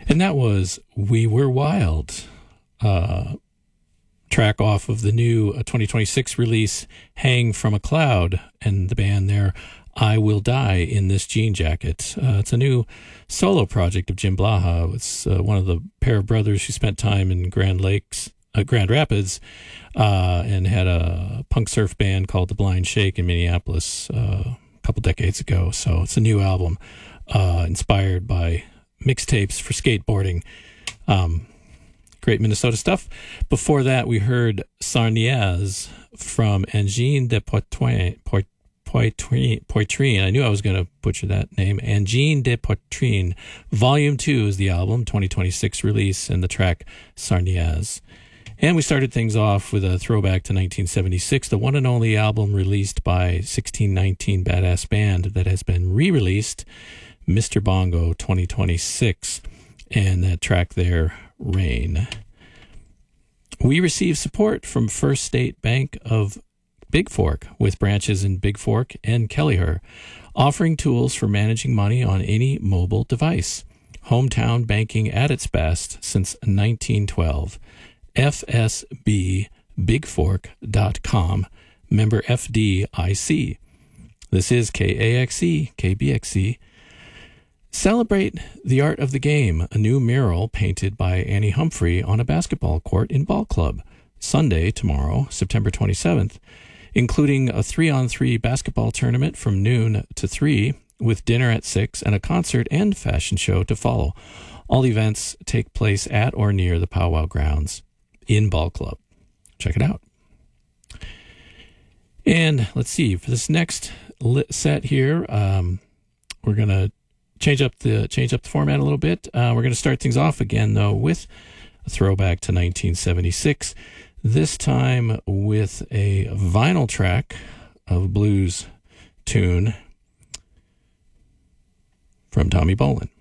And that was We Were Wild, track off of the new 2026 release, Hang From a Cloud, and the band there, I Will Die in This Jean Jacket. It's a new solo project of Jim Blaha. It's one of the pair of brothers who spent time in Grand Rapids, and had a punk surf band called The Blind Shake in Minneapolis a couple decades ago. So it's a new album inspired by mixtapes for skateboarding. Great Minnesota stuff. Before that, we heard Sarniaz from Engine de Poitrine. I knew I was going to butcher that name. Engine de Poitrine. Volume 2 is the album, 2026 release, and the track Sarniaz. And we started things off with a throwback to 1976, the one and only album released by 1619 Badass Band that has been re-released, Mr. Bongo 2026, and that track there, Rain. We received support from First State Bank of Big Fork, with branches in Big Fork and Kellyher, offering tools for managing money on any mobile device. Hometown banking at its best since 1912. FSBBigfork.com, member FDIC. This is KAXE, KBXE. Celebrate the art of the game, a new mural painted by Annie Humphrey on a basketball court in Ball Club, Sunday, tomorrow, September 27th, including a 3-on-3 basketball tournament from noon to 3, with dinner at 6 and a concert and fashion show to follow. All events take place at or near the Powwow Grounds in Ball Club. Check it out. And let's see, for this next set here, we're going to change up the format a little bit. We're going to start things off again, though, with a throwback to 1976, this time with a vinyl track of a blues tune from Tommy Bolin.